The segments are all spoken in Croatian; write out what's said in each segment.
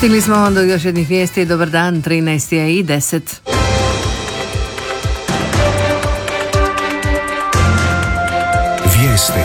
Stigli smo do još jednih vijesti. Dobar dan, 13 je i 10. Vijesti.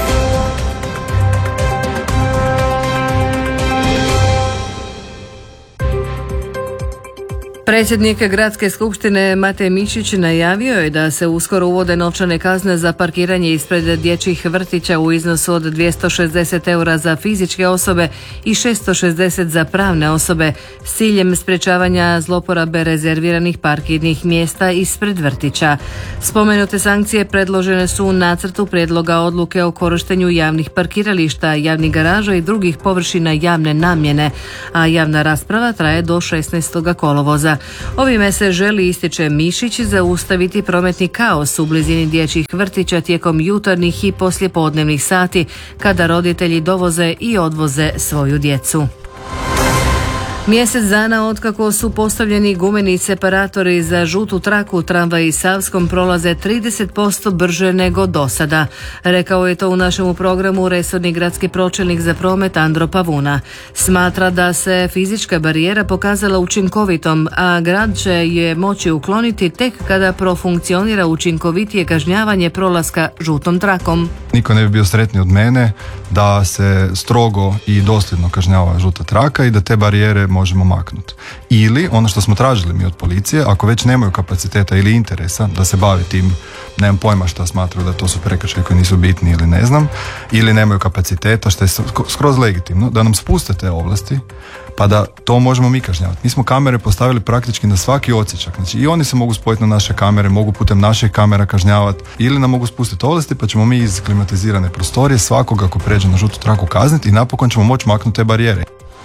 Predsjednik Gradske skupštine Matej Mišić najavio je da se uskoro uvode novčane kazne za parkiranje ispred dječjih vrtića u iznosu od 260 eura za fizičke osobe i 660 za pravne osobe s ciljem sprječavanja zloporabe rezerviranih parkirnih mjesta ispred vrtića. Spomenute sankcije predložene su u nacrtu prijedloga odluke o korištenju javnih parkirališta, javnih garaža i drugih površina javne namjene, a javna rasprava traje do 16. kolovoza. Ovime se želi, ističe Mišić, zaustaviti prometni kaos u blizini dječjih vrtića tijekom jutarnjih i poslijepodnevnih sati kada roditelji dovoze i odvoze svoju djecu. Mjesec dana otkako su postavljeni gumeni separatori za žutu traku, tramvaji Savskom prolaze 30% brže nego do sada. Rekao je to u našemu programu resorni gradski pročelnik za promet Andro Pavuna. Smatra da se fizička barijera pokazala učinkovitom, a grad će je moći ukloniti tek kada profunkcionira učinkovitije kažnjavanje prolaska žutom trakom. Niko ne bi bio sretniji od mene da se strogo i dosljedno kažnjava žuta traka i da te barijere možemo maknuti. Ili, ono što smo tražili mi od policije, ako već nemaju kapaciteta ili interesa da se bavi tim, nemam pojma šta smatraju da to su prekršaji koji nisu bitni ili ne znam, ili nemaju kapaciteta, što je skroz legitimno, da nam spuste te ovlasti pa da to možemo mi kažnjavati. Mi smo kamere postavili praktički na svaki odsječak. Znači i oni se mogu spojiti na naše kamere, mogu putem naših kamera kažnjavati ili nam mogu spustiti ovlasti pa ćemo mi iz klimatizirane prostorije svakoga ako pređe na žutu traku kazniti i napokon ćemo moći maknuti te barijere.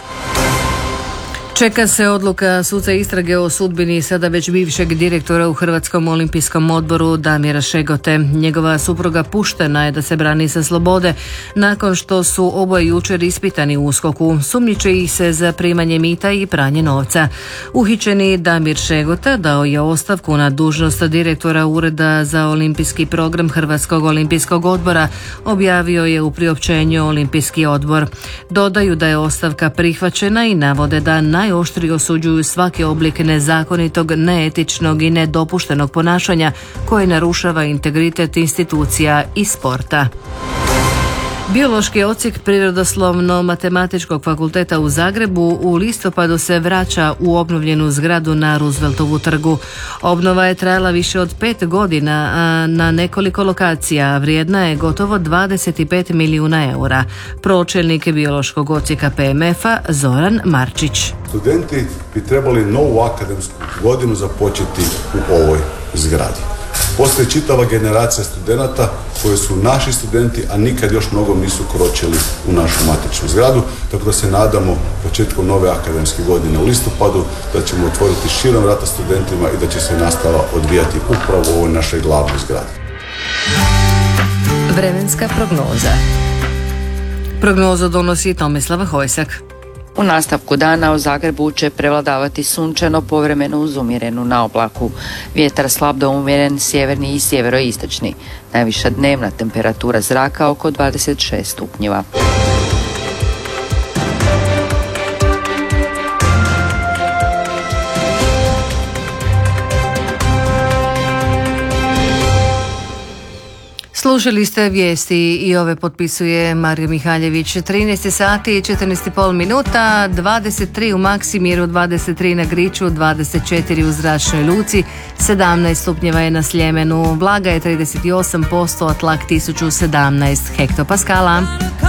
Čeka se odluka suca istrage o sudbini sada već bivšeg direktora u Hrvatskom olimpijskom odboru Damira Šegote. Njegova supruga puštena je da se brani sa slobode nakon što su oboje jučer ispitani u USKOK-u. Sumnjiče ih se za primanje mita i pranje novca. Uhićeni Damir Šegota dao je ostavku na dužnost direktora Ureda za olimpijski program Hrvatskog olimpijskog odbora, objavio je u priopćenju Olimpijski odbor. Dodaju da je ostavka prihvaćena i navode da najoštrije osuđuju svaki oblik nezakonitog, neetičnog i nedopuštenog ponašanja koje narušava integritet institucija i sporta. Biološki odsjek Prirodoslovno-matematičkog fakulteta u Zagrebu u listopadu se vraća u obnovljenu zgradu na Rooseveltovu trgu. Obnova je trajala više od 5 godina, a na nekoliko lokacija, vrijedna je gotovo 25 milijuna eura. Pročelnik biološkog odsjeka PMF-a Zoran Marčić. Studenti bi trebali novu akademsku godinu započeti u ovoj zgradi. Postoji čitava generacija studenata koji su naši studenti, a nikad još mnogo nisu kročili u našu matičnu zgradu, tako da se nadamo početkom nove akademske godine u listopadu da ćemo otvoriti širom vrata studentima i da će se nastava odvijati upravo u ovoj našoj glavnoj zgradi. Vremenska prognoza. Prognozu donosi Tomislav Hojsak. U nastavku dana u Zagrebu će prevladavati sunčano, povremeno uz umjerenu naoblaku. Vjetar slab do umjeren, sjeverni i sjeveroistočni. Najviša dnevna temperatura zraka oko 26 stupnjeva. Slušali ste vijesti i ove potpisuje Mario Mihaljević. 13 sati i 14,5 minuta, 23 u Maksimiru, 23 na Griču, 24 u Zračnoj luci, 17 stupnjeva je na Sljemenu, vlaga je 38%, a tlak 1017 hektopaskala.